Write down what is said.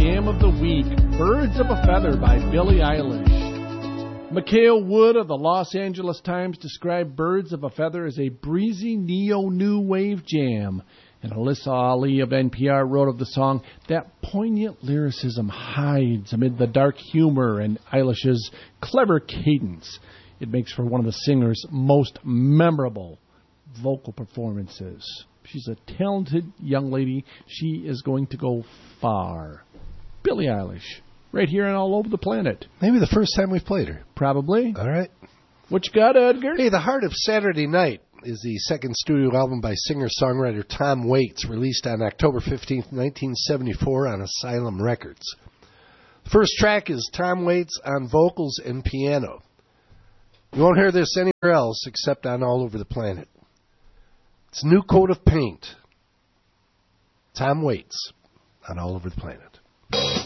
Jam of the Week, Birds of a Feather by Billie Eilish. Mikhail Wood of the Los Angeles Times described Birds of a Feather as a breezy neo-new wave jam. And Alyssa Ali of NPR wrote of the song, that poignant lyricism hides amid the dark humor and Eilish's clever cadence. It makes for one of the singer's most memorable vocal performances. She's a talented young lady. She is going to go far. Billie Eilish, right here and all over the planet. Maybe the first time we've played her. Probably. All right. What you got, Edgar? Hey, The Heart of Saturday Night is the second studio album by singer-songwriter Tom Waits, released on October 15th, 1974 on Asylum Records. The first track is Tom Waits on vocals and piano. You won't hear this anywhere else except on All Over the Planet. It's New Coat of Paint. Tom Waits on All Over the Planet.